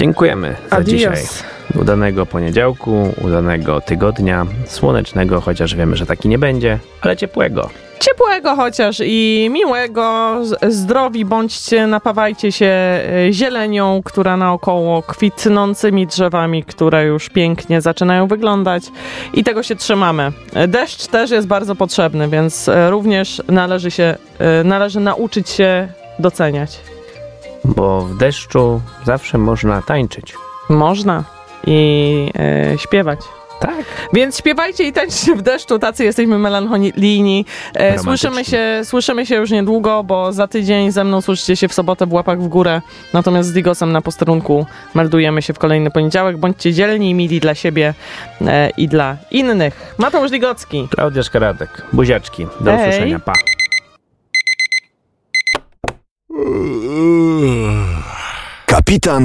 Dziękujemy za Adios. dzisiaj. Udanego poniedziałku, udanego tygodnia, słonecznego, chociaż wiemy, że taki nie będzie, ale ciepłego. Ciepłego chociaż i miłego, zdrowi bądźcie, napawajcie się zielenią, która naokoło, kwitnącymi drzewami, które już pięknie zaczynają wyglądać i tego się trzymamy. Deszcz też jest bardzo potrzebny, więc również należy nauczyć się doceniać. Bo w deszczu zawsze można tańczyć. Można i śpiewać. Tak. Więc śpiewajcie i tańczcie w deszczu, tacy jesteśmy melancholijni. Słyszymy się już niedługo, bo za tydzień ze mną słyszycie się w sobotę w Łapach w Górę. Natomiast z Digosem na posterunku meldujemy się w kolejny poniedziałek. Bądźcie dzielni i mili dla siebie i dla innych. Mateusz Ligocki. Klaudia Szkaradek. Buziaczki. Do usłyszenia. Pa. Kapitan